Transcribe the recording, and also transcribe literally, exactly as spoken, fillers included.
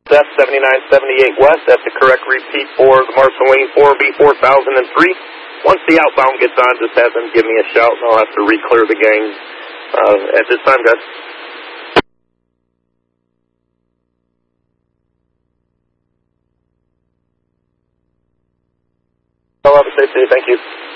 F seventy-nine seventy-eight West. That's the correct repeat for the Marceline four B four thousand three. Once the outbound gets on, just have them give me a shout, and I'll have to re-clear the gang uh, at this time, guys. I'll have a safe day. Thank you.